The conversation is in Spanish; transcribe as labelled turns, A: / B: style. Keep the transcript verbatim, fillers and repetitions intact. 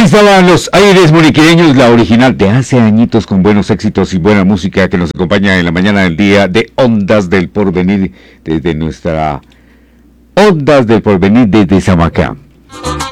A: Ahí estaban los Aires Moriqueños, la original de hace añitos con buenos éxitos y buena música que nos acompaña en la mañana del día de Ondas del Porvenir desde nuestra Ondas del Porvenir desde Samacá.